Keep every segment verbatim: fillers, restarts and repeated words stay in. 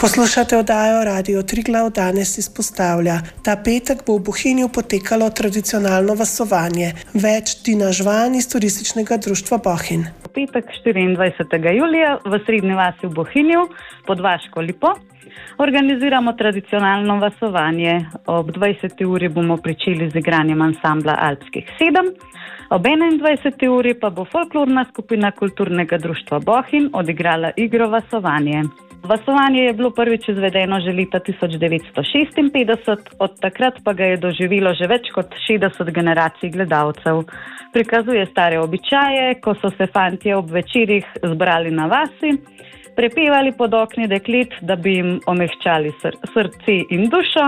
Poslušate oddajo Radio Triglav danes izpostavlja. Ta petek bo v Bohinju potekalo tradicionalno vasovanje. Več Tina Žvan iz Turističnega društva Bohinj. Petek štiriindvajsetega julija v Srednji vasi v Bohinju pod Vaško lipo organiziramo tradicionalno vasovanje. Ob dvajseti uri bomo pričeli z igranjem ansambla Alpskih sedem, ob enaindvajseti uri pa bo folklorna skupina Kulturnega društva Bohinj odigrala igro Vasovanje. Vasovanje je bilo prvič izvedeno že leta tisoč devetsto šestinpetdeset, od takrat pa ga je doživelo že več kot šestdeset generacij gledalcev. Prikazuje stare običaje, ko so se fantje ob večerih zbrali na vasi, prepevali pod okni deklet, da bi jim omehčali sr- srce in dušo,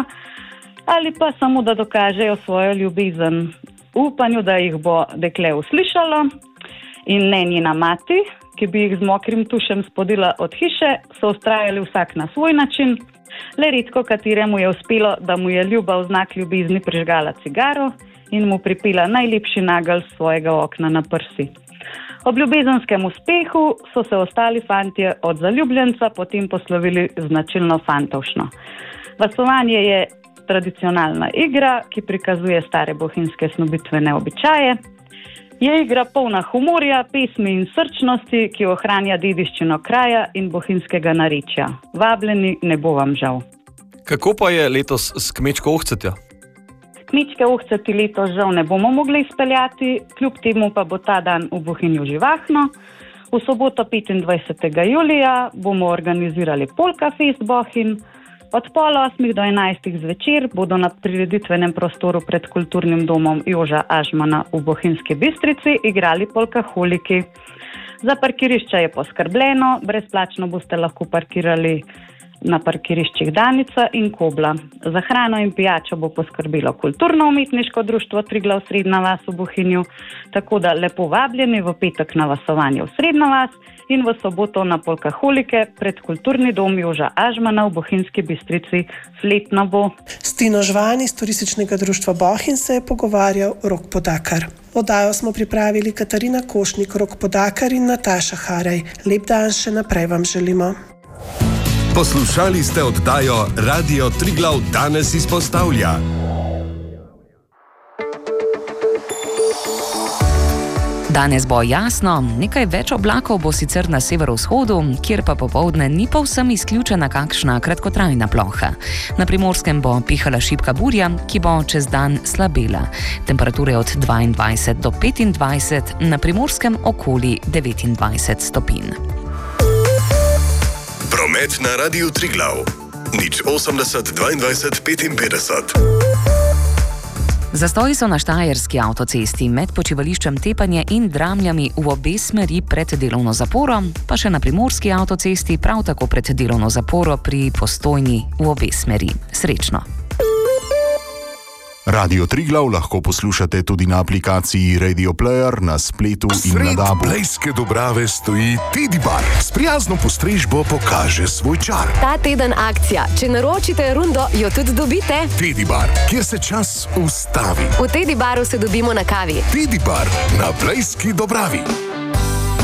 ali pa samo da dokažejo svojo ljubezen. V upanju, da jih bo dekle uslišalo in ne njena mati, ki bi jih z mokrim tušem spodila od hiše, so vztrajali vsak na svoj način. Le redko kateremu je uspelo, da mu je ljuba v znak ljubezni prižgala cigaro in mu pripela najlepši nagelj svojega okna na prsi. Ob ljubezenskem uspehu so se ostali fantje od zaljubljenca potem poslovili značilno fantovšno. Vasovanje je tradicionalna igra, ki prikazuje stare bohinjske snobitvene običaje. Je igra polna humorja, pesmi in srčnosti, ki ohranja dediščino kraja in bohinjskega narečja. Vabljeni, ne bo vam žal. Kako pa je letos s kmečko ohcetjo? Kmečke ohceti letos žal ne bomo mogli izpeljati, kljub temu pa bo ta dan v Bohinju živahno. V soboto petindvajsetega julija bomo organizirali Polka Fest Bohinj. Od pol osmih do enajstih zvečer bodo na prireditvenem prostoru pred kulturnim domom Joža Ažmana v Bohinjski Bistrici igrali polkaholiki. Za parkirišče je poskrbljeno, brezplačno boste lahko parkirali na parkiriščih Danica in Kobla. Za hrano in pijačo bo poskrbelo Kulturno-umetniško društvo Triglav Srednja vas v Bohinju, tako da lepo vabljeni v petek na vasovanje v Srednjo vas in v soboto na polkaholike pred kulturni dom Joža Ažmana v Bohinjski Bistrici. Sletno bo. S Tino Žvan iz Turističnega društva Bohinj se je pogovarjal Rok Podakar. Oddajo smo pripravili Katarina Košnik, Rok Podakar in Nataša Haraj. Lep dan še naprej vam želimo. Poslušali ste oddajo Radio Triglav danes izpostavlja. Danes bo jasno, nekaj več oblakov bo sicer na severovzhodu, kjer pa popoldne ni povsem izključena kakšna kratkotrajna ploha. Na Primorskem bo pihala šibka burja, ki bo čez dan slabela. Temperature od dvaindvajset do petindvajset, na Primorskem okoli devetindvajset stopinj. Promet na Radiu Triglav. Nič osemdeset dvaindvajset petinpetdeset. Zastoji so na Štajerski avtocesti med počivališčem Tepanje in Dramljami v obe smeri pred delovno zaporo, pa še na Primorski avtocesti prav tako pred delovno zaporo pri Postojni v obe smeri. Srečno! Radio Triglav lahko poslušate tudi na aplikaciji Radio Player, na spletu in na dabu. Sred Blejske Dobrave stoji Teddy Bar. S prijazno postrežbo pokaže svoj čar. Ta teden akcija. Če naročite rundo, jo tudi dobite. Teddy Bar, kjer se čas ustavi. V Teddy Baru se dobimo na kavi. Teddy Bar na Blejski Dobravi.